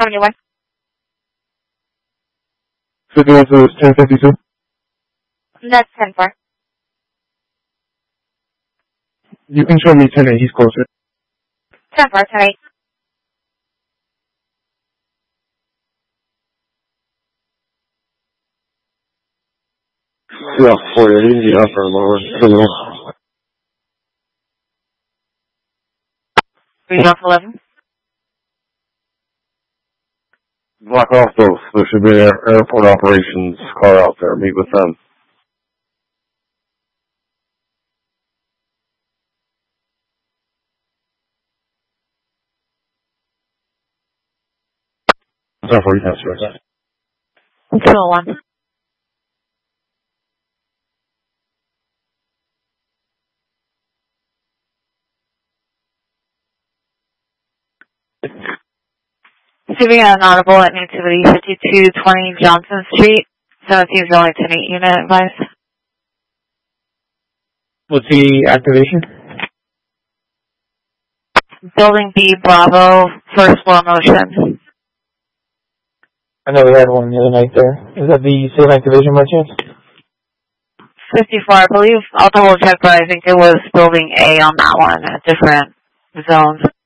71. 51 to 1052. That's 10-4. You can show me 10-8, he's closer. 10-4, 10-8. Yeah, 480, the upper and lower criminal. 3 off 11. Block off both. There should be an airport operations car out there. Meet with them. Sorry for you, sir. 201. Receiving an audible at Nativity 5220 Johnson Street. 17 only 10-8 unit advice. What's the activation? Building B Bravo, first floor motion. I know we had one the other night there. Is that the same activation by chance? 54, I believe. I'll double check, but I think it was building A on that one at different zones.